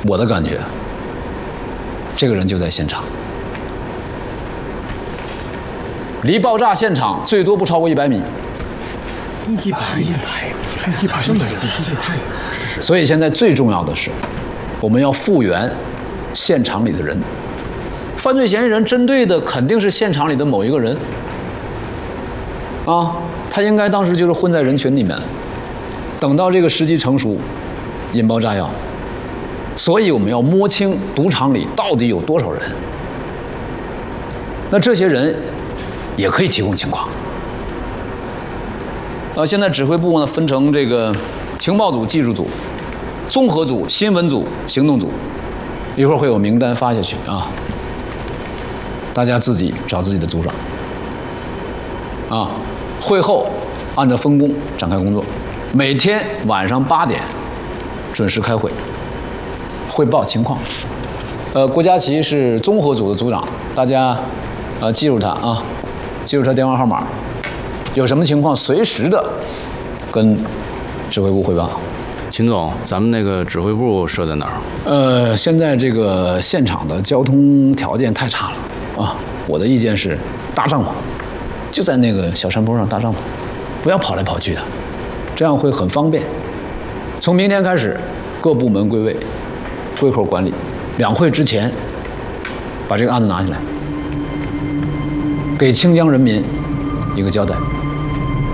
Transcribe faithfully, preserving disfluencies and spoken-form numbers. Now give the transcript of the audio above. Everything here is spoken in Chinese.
我的感觉，这个人就在现场，离爆炸现场最多不超过一百米。 一百一百一百，这么仔细，这也太…… 所以现在最重要的是，我们要复原现场里的人。犯罪嫌疑人针对的肯定是现场里的某一个人，啊，他应该当时就是混在人群里面，等到这个时机成熟，引爆炸药。所以我们要摸清赌场里到底有多少人。那这些人也可以提供情况。呃，现在指挥部呢分成这个情报组、技术组、综合组、新闻组、行动组，一会儿会有名单发下去啊。大家自己找自己的组长，啊，会后按照分工展开工作，每天晚上八点准时开会，汇报情况。呃，郭佳琪是综合组的组长，大家呃记住他啊，记住他电话号码，有什么情况随时的跟指挥部汇报。 秦总，咱们那个指挥部设在哪儿？ 呃，现在这个现场的交通条件太差了。啊，我的意见是搭帐篷，就在那个小山坡上搭帐篷，不要跑来跑去的，这样会很方便。从明天开始，各部门归位，归口管理。两会之前，把这个案子拿下来，给清江人民一个交代。